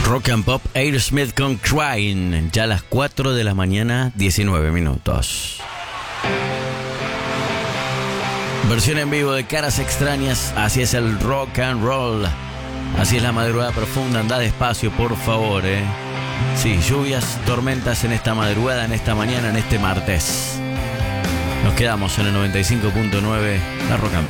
Rock and Pop, Aerosmith con Crying, ya a las 4 de la mañana, 19 minutos. Versión en vivo de Caras Extrañas, así es el rock and roll. Así es la madrugada profunda, anda despacio, por favor, Sí, lluvias, tormentas en esta madrugada, en esta mañana, en este martes. Nos quedamos en el 95.9, la Rock and Pop.